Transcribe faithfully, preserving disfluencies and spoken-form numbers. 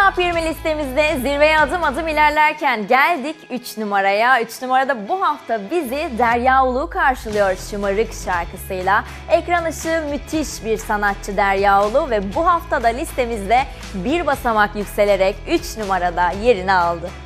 Top yirmi listemizde zirveye adım adım ilerlerken geldik üç numaraya. üç numarada bu hafta bizi Derya Ulu karşılıyor Şımarık şarkısıyla. Ekran ışığı müthiş bir sanatçı Derya Ulu ve bu hafta da listemizde bir basamak yükselerek üç numarada yerini aldı.